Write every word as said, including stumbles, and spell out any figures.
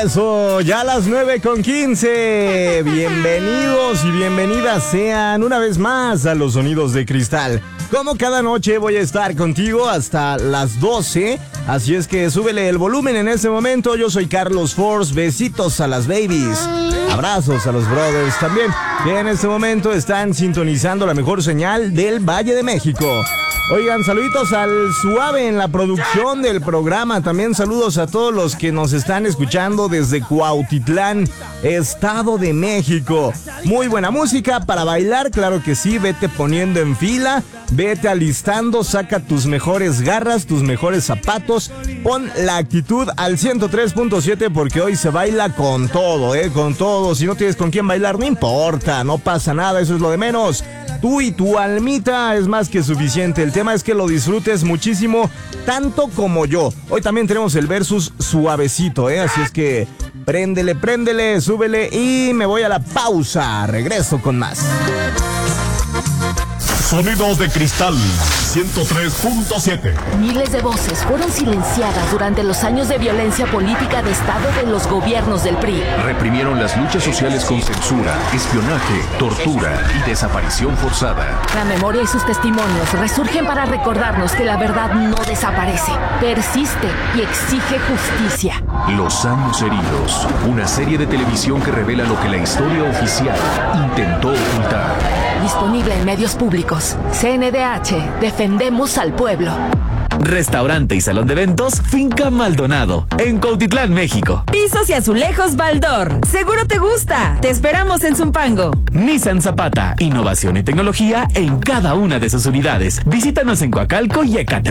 Eso, ya a las nueve con quince. Bienvenidos y bienvenidas sean una vez más a los Sonidos de Cristal. Como cada noche voy a estar contigo hasta las doce, así es que súbele el volumen en este momento. Yo soy Carlos Force, besitos a las babies, abrazos a los brothers también, que en este momento están sintonizando la mejor señal del Valle de México. Oigan, saluditos al Suave en la producción del programa. También saludos a todos los que nos están escuchando desde Cuautitlán, Estado de México. Muy buena música para bailar, claro que sí. Vete poniendo en fila, vete alistando, saca tus mejores garras, tus mejores zapatos. Pon la actitud al ciento tres punto siete porque hoy se baila con todo, eh, con todo. Si no tienes con quién bailar, no importa, no pasa nada, eso es lo de menos. Tú y tu almita es más que suficiente. El tema es que lo disfrutes muchísimo, tanto como yo. Hoy también tenemos el versus suavecito, ¿eh? Así es que préndele, préndele, súbele y me voy a la pausa. Regreso con más. Sonidos de Cristal ciento tres punto siete. Miles de voces fueron silenciadas durante los años de violencia política de Estado de los gobiernos del P R I. Reprimieron las luchas sociales con censura, espionaje, tortura y desaparición forzada. La memoria y sus testimonios resurgen para recordarnos que la verdad no desaparece, persiste y exige justicia. Los años heridos, una serie de televisión que revela lo que la historia oficial intentó ocultar. Disponible en medios públicos. C N D H, defendemos al pueblo. Restaurante y salón de eventos Finca Maldonado, en Cuautitlán, México. Pisos y azulejos Baldor. Seguro te gusta. Te esperamos en Zumpango. Nissan Zapata, innovación y tecnología en cada una de sus unidades. Visítanos en Coacalco y Ecatepec.